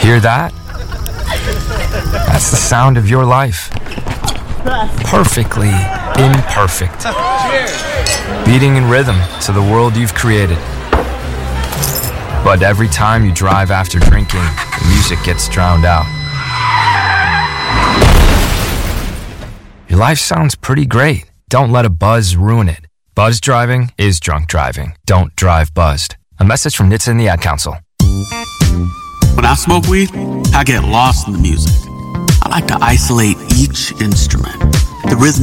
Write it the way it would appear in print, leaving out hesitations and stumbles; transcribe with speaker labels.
Speaker 1: Hear that? That's the sound of your life. Perfectly imperfect. Beating in rhythm to the world you've created. But every time you drive after drinking, the music gets drowned out. Your life sounds pretty great. Don't let a buzz ruin it. Buzz driving is drunk driving. Don't drive buzzed. A message from NHTSA and the Ad Council.
Speaker 2: When I smoke weed, I get lost in the music. I like to isolate each instrument, the rhythmic